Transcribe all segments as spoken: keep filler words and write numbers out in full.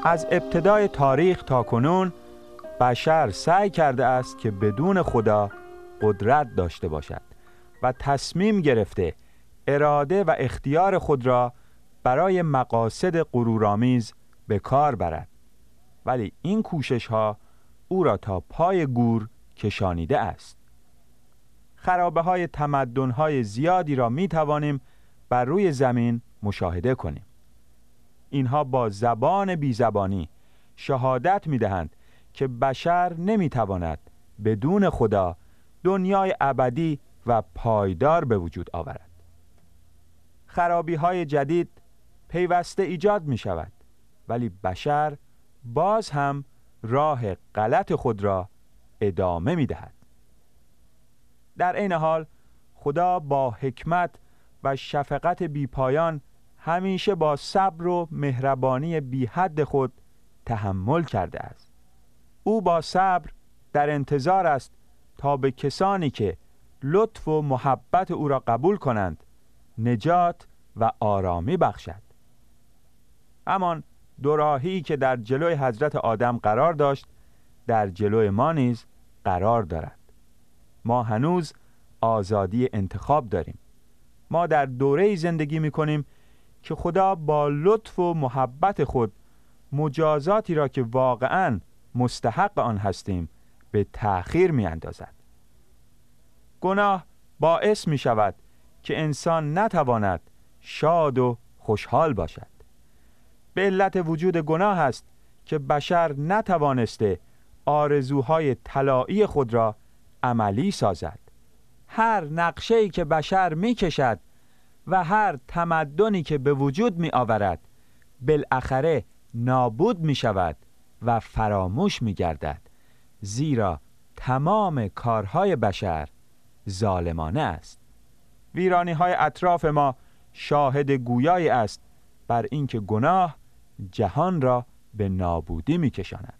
از ابتدای تاریخ تا کنون بشر سعی کرده است که بدون خدا قدرت داشته باشد و تصمیم گرفته اراده و اختیار خود را برای مقاصد غرورآمیز به کار برد، ولی این کوشش ها او را تا پای گور کشانیده است. خرابه های تمدن های زیادی را می توانیم بر روی زمین مشاهده کنیم. اینها با زبان بی زبانی شهادت می دهند که بشر نمی تواند بدون خدا دنیای ابدی و پایدار به وجود آورد. خرابی های جدید پیوسته ایجاد می شود، ولی بشر باز هم راه غلط خود را ادامه می دهد. در این حال خدا با حکمت و شفقت بی پایان همیشه با صبر و مهربانی بی حد خود تحمل کرده است. او با صبر در انتظار است تا به کسانی که لطف و محبت او را قبول کنند نجات و آرامی بخشد. همان دو راهی که در جلوی حضرت آدم قرار داشت در جلوی ما نیز قرار دارد. ما هنوز آزادی انتخاب داریم. ما در دوره‌ای زندگی می‌کنیم که خدا با لطف و محبت خود مجازاتی را که واقعاً مستحق آن هستیم به تأخیر می‌اندازد. گناه باعث می‌شود که انسان نتواند شاد و خوشحال باشد. به علت وجود گناه است که بشر نتوانسته آرزوهای طلایی خود را عملی سازد. هر نقشه‌ای که بشر می‌کشد و هر تمدنی که به وجود می‌آورد بالاخره نابود می‌شود و فراموش می‌گردد، زیرا تمام کارهای بشر ظالمانه است. ویرانی‌های اطراف ما شاهد گویایی است بر اینکه گناه جهان را به نابودی می‌کشاند.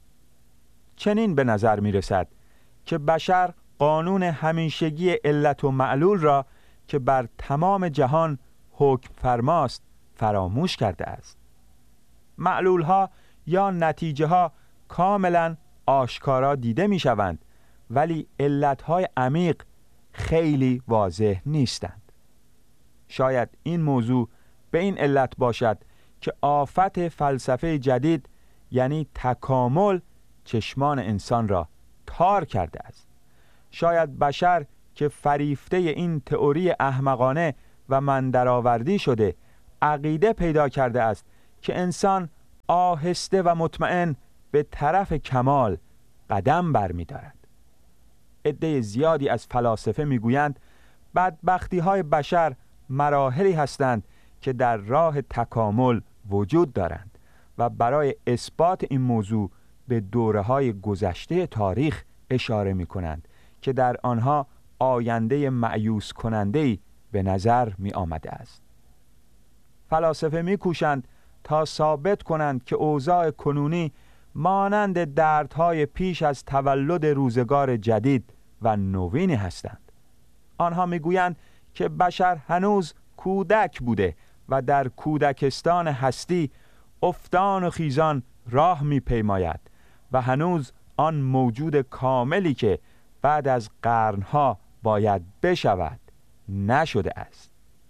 چنین به نظر می‌رسد که بشر قانون همیشگی علت و معلول را که بر تمام جهان حکم فرماست فراموش کرده است. معلول‌ها یا نتیجه‌ها کاملاً آشکارا دیده می‌شوند، ولی علت‌های عمیق خیلی واضح نیستند. شاید این موضوع به این علت باشد که آفت فلسفه جدید یعنی تکامل چشمان انسان را تار کرده است. شاید بشر که فریفته این تئوری احمقانه و مندرآوردی شده عقیده پیدا کرده است که انسان آهسته و مطمئن به طرف کمال قدم برمی‌دارد. عده زیادی از فلاسفه میگویند بدبختی های بشر مراحلی هستند که در راه تکامل وجود دارند و برای اثبات این موضوع به دوره‌های گذشته تاریخ اشاره می‌کنند که در آنها آینده مأیوس کننده‌ای به نظر می آمده است. فلاسفه می‌کوشند تا ثابت کنند که اوضاع کنونی مانند دردهای پیش از تولد روزگار جدید و نوینی هستند. آنها می‌گویند که بشر هنوز کودک بوده و در کودکستان هستی افتان و خیزان راه می‌پیماید و هنوز آن موجود کاملی که بعد از قرنها باید بشود نشده است.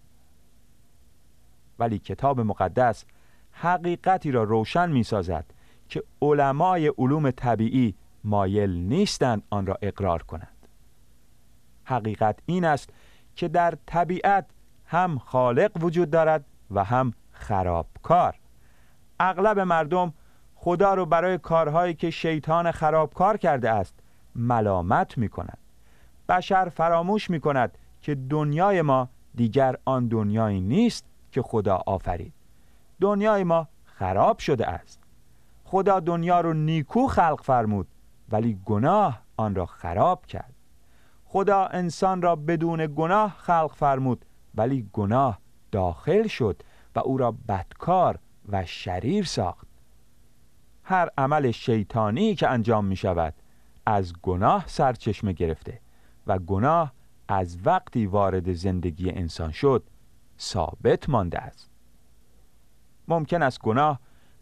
ولی کتاب مقدس حقیقتی را روشن می‌سازد که علمای علوم طبیعی مایل نیستند آن را اقرار کنند. حقیقت این است که در طبیعت هم خالق وجود دارد و هم خرابکار. اغلب مردم خدا رو برای کارهایی که شیطان خرابکار کرده است ملامت می‌کنند. بشر فراموش می‌کند که دنیای ما دیگر آن دنیایی نیست که خدا آفرید. دنیای ما خراب شده است. خدا دنیا رو نیکو خلق فرمود ولی گناه آن را خراب کرد. خدا انسان را بدون گناه خلق فرمود ولی گناه داخل شد و او را بدکار و شریر ساخت. هر عمل شیطانی که انجام می شود از گناه سرچشمه گرفته و گناه از وقتی وارد زندگی انسان شد ثابت مانده است. ممکن است گناه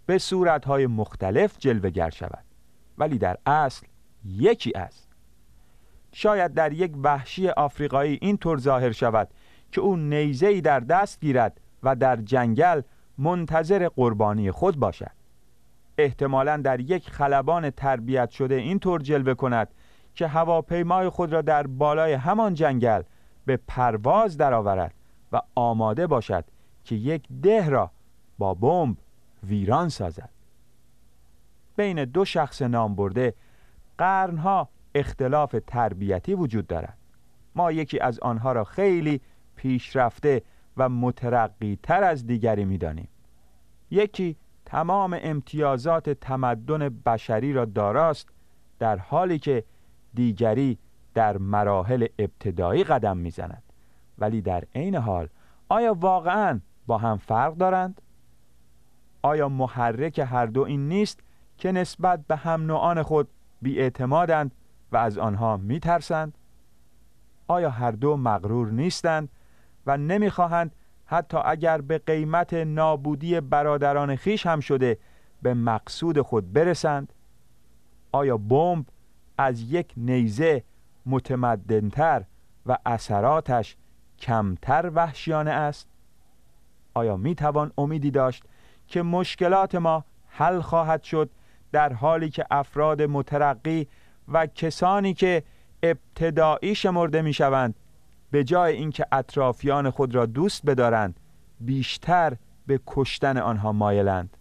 به صورتهای مختلف جلوه‌گر شود، ولی در اصل یکی است. شاید در یک وحشی آفریقایی این طور ظاهر شود که او نیزه‌ای در دست گیرد و در جنگل منتظر قربانی خود باشد. احتمالاً در یک خلبان تربیت شده این طور جلوه کند که هواپیمای خود را در بالای همان جنگل به پرواز درآورد و آماده باشد که یک ده را با بمب ویران سازد. بین دو شخص نامبرده قرنها اختلاف تربیتی وجود دارد. ما یکی از آنها را خیلی پیشرفته و مترقی تر از دیگری می دانیم. یکی تمام امتیازات تمدن بشری را داراست، در حالی که دیگری در مراحل ابتدایی قدم می زند. ولی در عین حال آیا واقعاً با هم فرق دارند؟ آیا محرک هر دو این نیست که نسبت به هم نوعان خود بی‌اعتمادند و از آنها می ترسند؟ آیا هر دو مغرور نیستند و نمی خواهند حتی اگر به قیمت نابودی برادران خیش هم شده به مقصود خود برسند؟ آیا بمب از یک نیزه متمدن‌تر و اثراتش کمتر وحشیانه است؟ آیا می توان امیدی داشت که مشکلات ما حل خواهد شد در حالی که افراد مترقی و کسانی که ابتدایی شمرده می شوند به جای اینکه اطرافیان خود را دوست بدارند بیشتر به کشتن آنها مایلند؟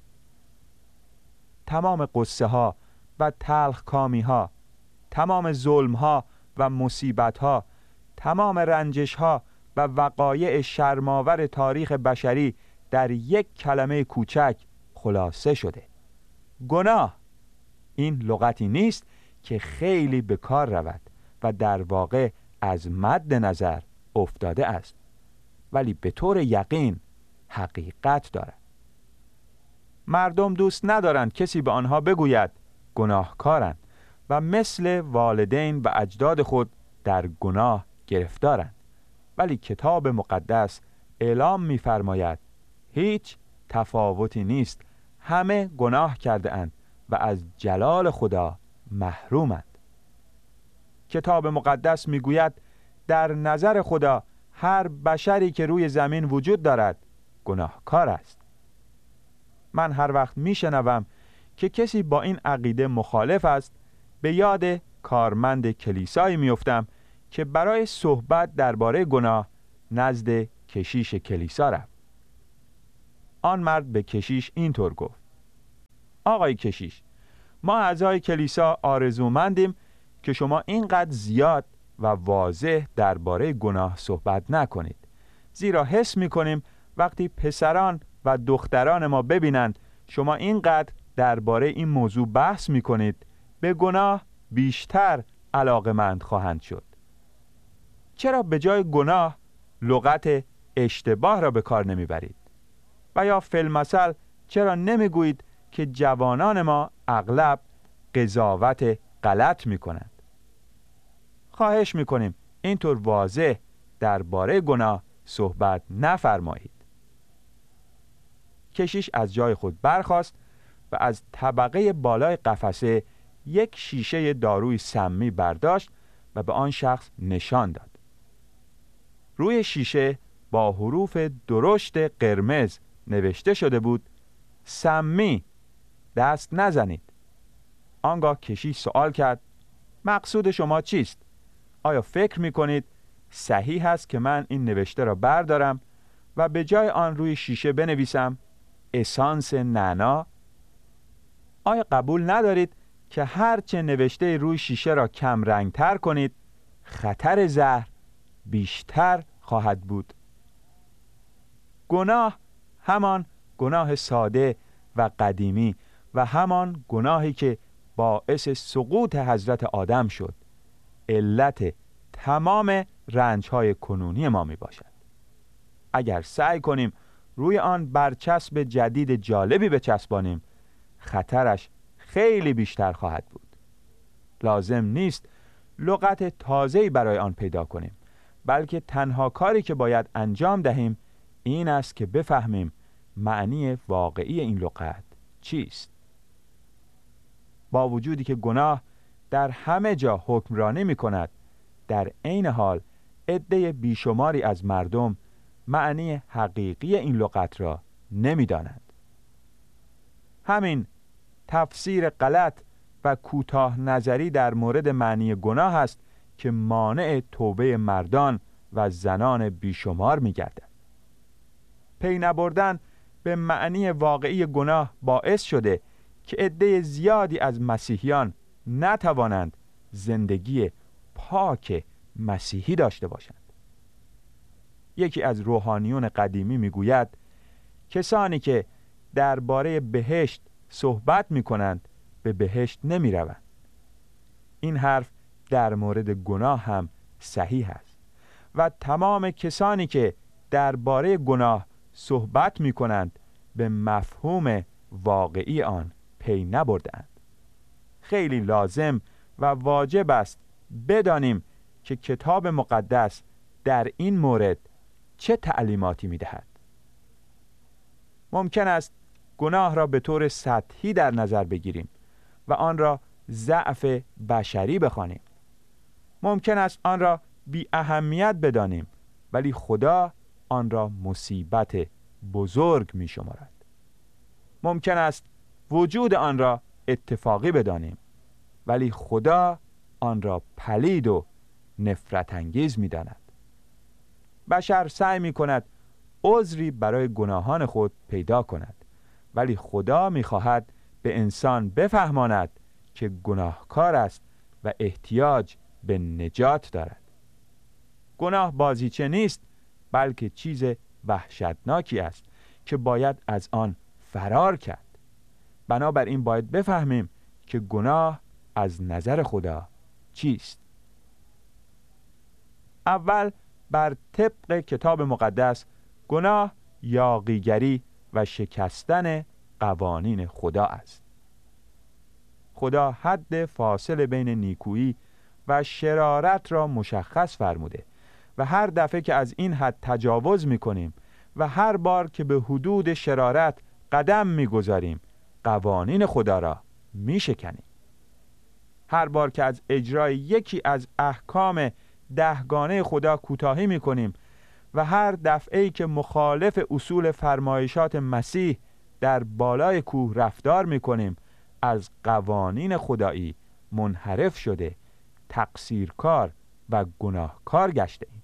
تمام قصه ها و تلخ کامی ها، تمام ظلم ها و مصیبت ها، تمام رنجش ها و وقایع شرماور تاریخ بشری در یک کلمه کوچک خلاصه شده: گناه. این لغتی نیست که خیلی به کار رود و در واقع از مد نظر افتاده است، ولی به طور یقین حقیقت دارد. مردم دوست ندارند کسی به آنها بگوید گناهکارند و مثل والدین و اجداد خود در گناه گرفتارند، ولی کتاب مقدس اعلام می‌فرماید هیچ تفاوتی نیست، همه گناه کرده اند و از جلال خدا محرومند. کتاب مقدس میگوید در نظر خدا هر بشری که روی زمین وجود دارد گناهکار است. من هر وقت میشنوم که کسی با این عقیده مخالف است، به یاد کارمند کلیسایی میافتم که برای صحبت درباره گناه نزد کشیش کلیسا رفت. آن مرد به کشیش اینطور گفت: آقای کشیش، ما اعضای کلیسا آرزومندیم که شما اینقدر زیاد و واضح درباره گناه صحبت نکنید، زیرا حس می‌کنیم وقتی پسران و دختران ما ببینند شما اینقدر درباره این موضوع بحث می‌کنید، به گناه بیشتر علاقه‌مند خواهند شد. چرا به جای گناه لغت اشتباه را به کار نمیبرید؟ و یا فی‌المثل چرا نمیگویید که جوانان ما اغلب قضاوت غلط میکنند؟ خواهش میکنیم اینطور واضح درباره گناه صحبت نفرمایید. کشیش از جای خود برخاست و از طبقه بالای قفسه یک شیشه داروی سمی برداشت و به آن شخص نشان داد. روی شیشه با حروف درشت قرمز نوشته شده بود: سمی، دست نزنید. آنگاه کشیش سوال کرد: مقصود شما چیست؟ آیا فکر می کنید صحیح است که من این نوشته را بردارم و به جای آن روی شیشه بنویسم اسانس نعنا؟ آیا قبول ندارید که هرچه نوشته روی شیشه را کم رنگ تر کنید خطر زهر بیشتر خواهد بود؟ گناه همان گناه ساده و قدیمی و همان گناهی که باعث سقوط حضرت آدم شد علت تمام رنج‌های کنونی ما می باشد. اگر سعی کنیم روی آن برچسب جدید جالبی بچسبانیم خطرش خیلی بیشتر خواهد بود. لازم نیست لغت تازه‌ای برای آن پیدا کنیم، بلکه تنها کاری که باید انجام دهیم این است که بفهمیم معنی واقعی این لغت چیست؟ با وجودی که گناه در همه جا حکمرانی می کند، در عین حال عده بیشماری از مردم معنی حقیقی این لغت را نمی دانند. همین تفسیر غلط و کوتاه نظری در مورد معنی گناه است که مانع توبه مردان و زنان بیشمار می گردد. پی نبردن به معنی واقعی گناه باعث شده که عده زیادی از مسیحیان نتوانند زندگی پاک مسیحی داشته باشند. یکی از روحانیون قدیمی میگوید کسانی که درباره بهشت صحبت میکنند به بهشت نمیروند. این حرف در مورد گناه هم صحیح است و تمام کسانی که درباره گناه صحبت میکنند به مفهوم واقعی آن پی نبردند. خیلی لازم و واجب است بدانیم که کتاب مقدس در این مورد چه تعلیماتی می‌دهد. ممکن است گناه را به طور سطحی در نظر بگیریم و آن را ضعف بشری بخوانیم. ممکن است آن را بی اهمیت بدانیم، ولی خدا آن را مصیبت بزرگ می‌شمارد. ممکن است وجود آن را اتفاقی بدانیم، ولی خدا آن را پلید و نفرت انگیز می داند. بشر سعی می کند عذری برای گناهان خود پیدا کند، ولی خدا می خواهد به انسان بفهماند که گناهکار است و احتیاج به نجات دارد. گناه بازیچه نیست، بلکه چیز وحشتناکی است که باید از آن فرار کرد. بنابراین باید بفهمیم که گناه از نظر خدا چیست. اول بر طبق کتاب مقدس گناه یاغیگری و شکستن قوانین خدا است. خدا حد فاصله بین نیکویی و شرارت را مشخص فرموده و هر دفعه که از این حد تجاوز می‌کنیم و هر بار که به حدود شرارت قدم می‌گذاریم قوانین خدا را می‌شکنیم. هر بار که از اجرای یکی از احکام دهگانه خدا کوتاهی می‌کنیم و هر دفعه‌ای که مخالف اصول فرمایشات مسیح در بالای کوه رفتار می‌کنیم از قوانین خدایی منحرف شده، تقصیرکار و گناهکار گشته ایم.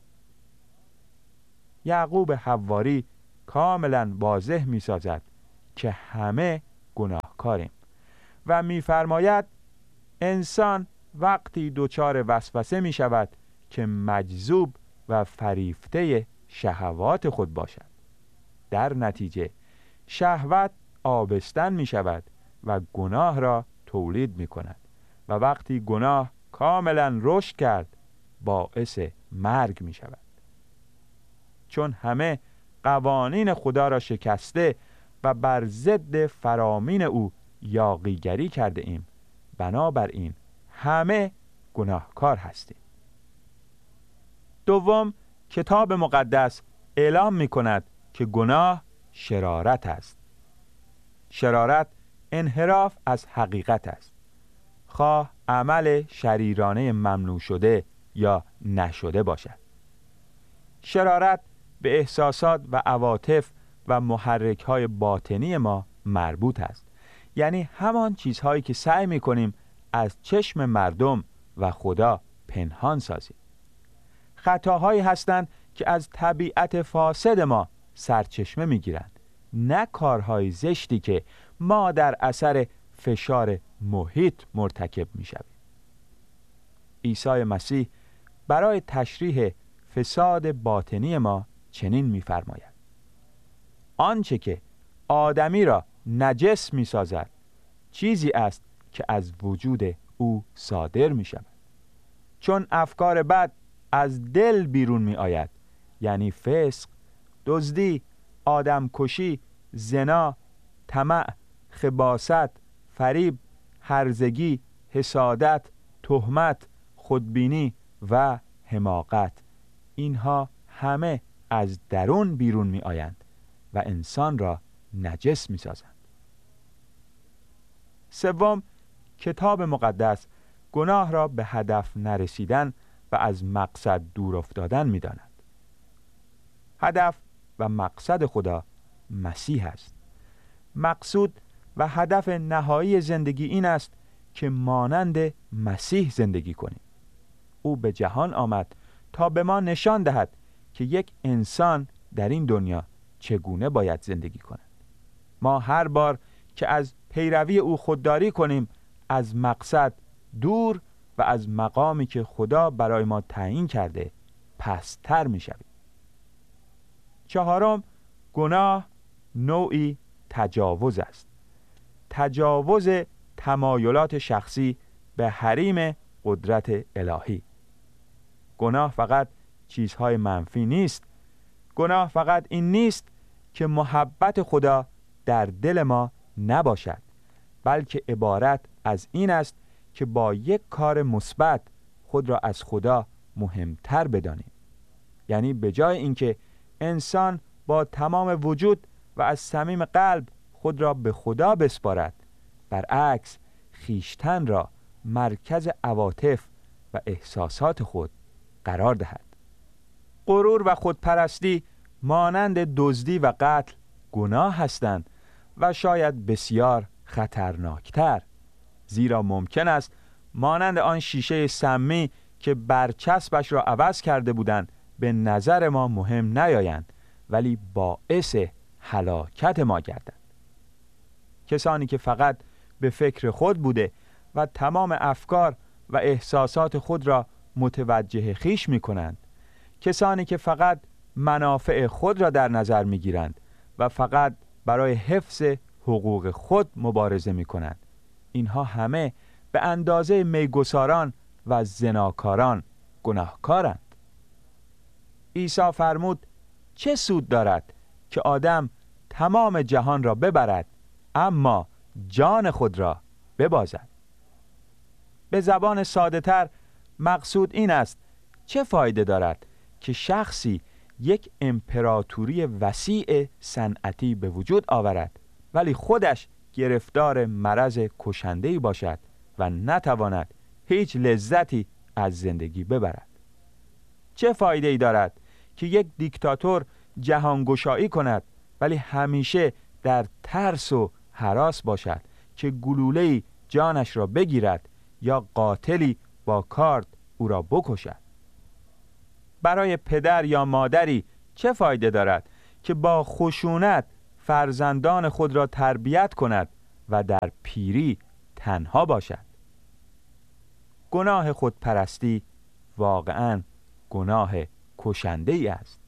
یعقوب حواری کاملا واضح می‌سازد که همه گناهکاریم و می‌فرماید انسان وقتی دچار وسوسه می شود که مجذوب و فریفته شهوات خود باشد. در نتیجه شهوت آبستن می شود و گناه را تولید می کند و وقتی گناه کاملا رشد کرد باعث مرگ می شود. چون همه قوانین خدا را شکسته و بر ضد فرامین او یاغیگری کرده ایم، بنابراین همه گناهکار هستیم. دوم، کتاب مقدس اعلام می کند که گناه شرارت است. شرارت انحراف از حقیقت است، خواه عمل شریرانه ممنوع شده یا نشده باشد. شرارت به احساسات و عواطف و محرک‌های باطنی ما مربوط است، یعنی همان چیزهایی که سعی می‌کنیم از چشم مردم و خدا پنهان سازیم. خطاهایی هستند که از طبیعت فاسد ما سرچشمه می‌گیرند، نه کارهای زشتی که ما در اثر فشار محیط مرتکب می‌شویم. عیسی مسیح برای تشریح فساد باطنی ما چنین می‌فرماید: آنچه که آدمی را نجس می‌سازد چیزی است که از وجود او صادر می‌شود. چون افکار بد از دل بیرون می‌آید، یعنی فسق، دزدی، آدمکشی، زنا، طمع، خباثت، فریب، هرزگی، حسادت، تهمت، خودبینی و حماقت، اینها همه از درون بیرون می آیند و انسان را نجس می سازند. سوم، کتاب مقدس گناه را به هدف نرسیدن و از مقصد دور افتادن می داند. هدف و مقصد خدا مسیح است. مقصود و هدف نهایی زندگی این است که مانند مسیح زندگی کنیم. او به جهان آمد تا به ما نشان دهد که یک انسان در این دنیا چگونه باید زندگی کند. ما هر بار که از پیروی او خودداری کنیم، از مقصد دور و از مقامی که خدا برای ما تعیین کرده پست‌تر می‌شویم. چهارم، گناه نوعی تجاوز است. تجاوز تمایلات شخصی به حریم قدرت الهی. گناه فقط چیزهای منفی نیست. گناه فقط این نیست که محبت خدا در دل ما نباشد، بلکه عبارت از این است که با یک کار مثبت خود را از خدا مهمتر بدانیم. یعنی به جای اینکه انسان با تمام وجود و از صمیم قلب خود را به خدا بسپارد، برعکس خیشتن را مرکز عواطف و احساسات خود قرار دهد. غرور و خودپرستی مانند دزدی و قتل گناه هستند و شاید بسیار خطرناکتر، زیرا ممکن است مانند آن شیشه سمی که برچسبش را عوض کرده بودند به نظر ما مهم نیایند، ولی باعث هلاکت ما گردند. کسانی که فقط به فکر خود بوده و تمام افکار و احساسات خود را متوجه خویش می کنند، کسانی که فقط منافع خود را در نظر می گیرند و فقط برای حفظ حقوق خود مبارزه می کنند، اینها همه به اندازه میگساران و زناکاران گناهکارند. عیسی فرمود چه سود دارد که آدم تمام جهان را ببرد اما جان خود را ببازد؟ به زبان ساده تر مقصود این است چه فایده دارد که شخصی یک امپراتوری وسیع صنعتی به وجود آورد ولی خودش گرفتار مرض کشنده‌ای باشد و نتواند هیچ لذتی از زندگی ببرد؟ چه فایده ای دارد که یک دیکتاتور جهانگشایی کند ولی همیشه در ترس و هراس باشد که گلوله‌ای جانش را بگیرد یا قاتلی با کارد او را بکشد؟ برای پدر یا مادری چه فایده دارد که با خشونت فرزندان خود را تربیت کند و در پیری تنها باشد؟ گناه خودپرستی واقعاً گناه کشنده ای است.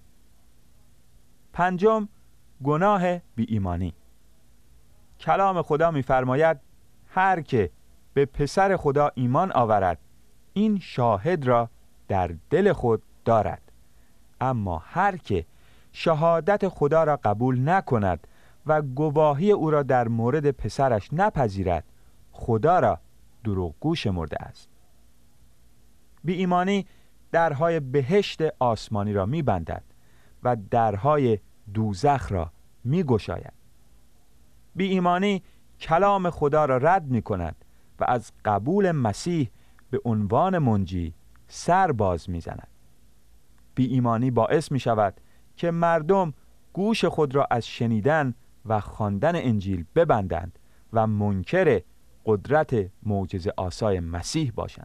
پنجم، گناه بی ایمانی. کلام خدا می‌فرماید هر که به پسر خدا ایمان آورد این شاهد را در دل خود دارد، اما هر که شهادت خدا را قبول نکند و گواهی او را در مورد پسرش نپذیرد خدا را دروغگو شمرده است. بی ایمانی درهای بهشت آسمانی را می‌بندد و درهای دوزخ را می‌گشاید. بی ایمانی کلام خدا را رد می‌کند و از قبول مسیح به عنوان منجی سر باز می‌زند. بی ایمانی باعث می‌شود که مردم گوش خود را از شنیدن و خواندن انجیل ببندند و منکر قدرت معجزه آسای مسیح باشند.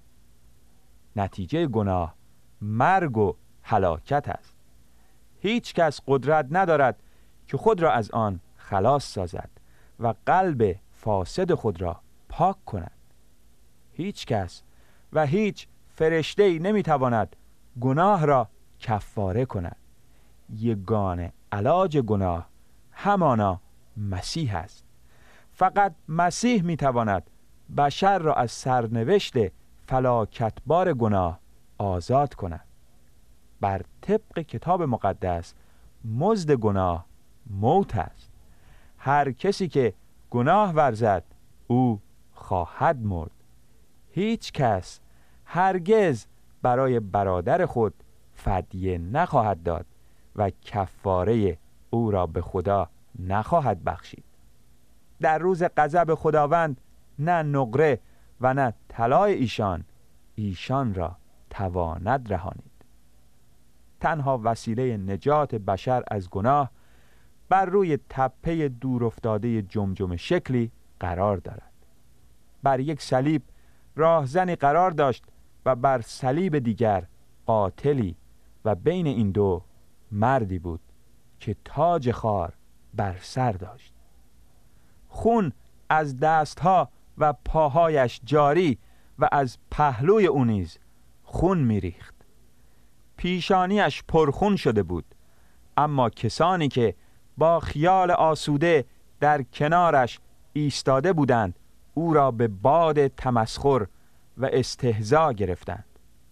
نتیجه گناه مرگ و هلاکت است. هیچ کس قدرت ندارد که خود را از آن خلاص سازد و قلب فاسد خود را پاک کند. هیچ کس و هیچ فرشته‌ای نمیتواند گناه را کفاره کند. یگانه علاج گناه همانا مسیح است. فقط مسیح میتواند بشر را از سرنوشت فلاکتبار گناه آزاد کند. بر طبق کتاب مقدس مزد گناه موت است. هر کسی که گناه ورزد او خواهد مرد. هیچ کس هرگز برای برادر خود فدیه نخواهد داد و کفاره او را به خدا نخواهد بخشید. در روز غضب خداوند نه نقره و نه طلای ایشان ایشان را تواند رهانید. تنها وسیله نجات بشر از گناه بر روی تپه دور افتاده جمجمه شکلی قرار دارد. بر یک صلیب راهزنی قرار داشت و بر صلیب دیگر قاتلی و بین این دو مردی بود که تاج خار بر سر داشت. خون از دستها و پاهایش جاری و از پهلوی او نیز خون میریخت. پیشانیش پرخون شده بود، اما کسانی که با خیال آسوده در کنارش ایستاده بودند او را به باد تمسخر و استهزا گرفتند.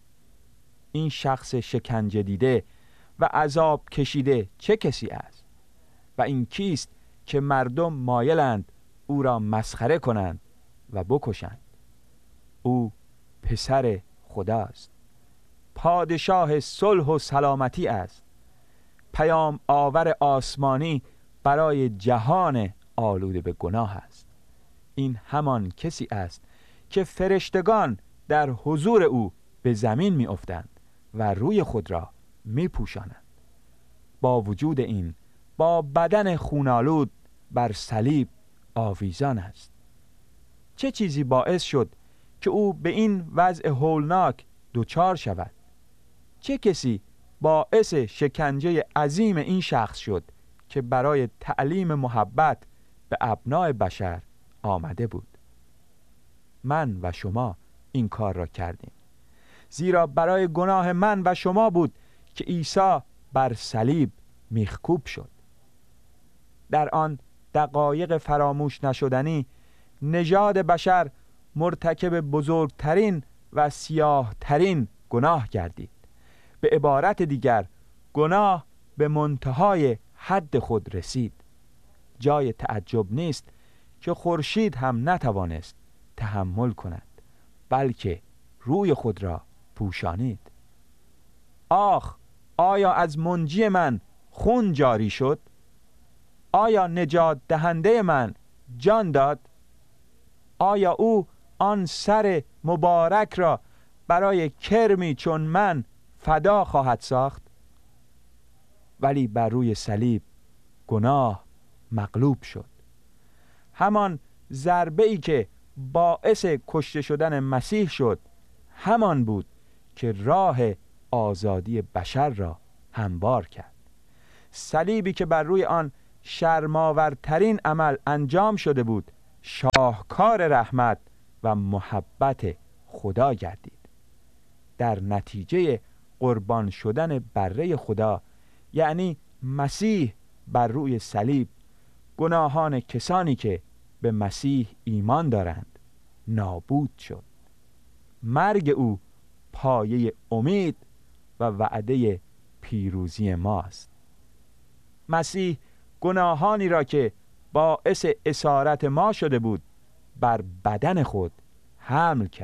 این شخص شکنجه دیده و عذاب کشیده چه کسی است؟ و این کیست که مردم مایلند او را مسخره کنند و بکشند؟ او پسر خداست، پادشاه صلح و سلامتی است، پیام آور آسمانی برای جهان آلوده به گناه است. این همان کسی است که فرشتگان در حضور او به زمین می افتند و روی خود را می پوشانند. با وجود این با بدن خونالود بر صلیب آویزان است. چه چیزی باعث شد که او به این وضع هولناک دچار شود؟ چه کسی باعث شکنجه عظیم این شخص شد که برای تعلیم محبت به ابناء بشر آمده بود؟ من و شما این کار را کردیم، زیرا برای گناه من و شما بود که عیسی بر صلیب میخکوب شد. در آن دقایق فراموش نشدنی نژاد بشر مرتکب بزرگترین و سیاهترین گناه گردید. به عبارت دیگر گناه به منتهای حد خود رسید. جای تعجب نیست که خورشید هم نتوانست تحمل کند، بلکه روی خود را پوشانید. آخ، آیا از منجی من خون جاری شد؟ آیا نجات دهنده من جان داد؟ آیا او آن سر مبارک را برای کرمی چون من فدا خواهد ساخت؟ ولی بر روی صلیب گناه مغلوب شد. همان ضربه ای که باعث کشته شدن مسیح شد همان بود که راه آزادی بشر را هموار کرد. صلیبی که بر روی آن شرم‌آورترین عمل انجام شده بود شاهکار رحمت و محبت خدا گردید. در نتیجه قربان شدن بره خدا، یعنی مسیح بر روی صلیب، گناهان کسانی که به مسیح ایمان دارند نابود شد. مرگ او پایه امید و وعده پیروزی ماست. مسیح گناهانی را که باعث اسارت ما شده بود بر بدن خود حمل کرد.